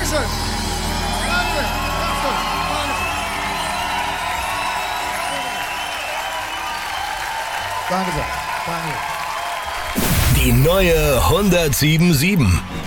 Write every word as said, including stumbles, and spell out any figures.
Dankeschön. Danke. Danke sehr. Danke. Die neue hundertsieben Komma sieben.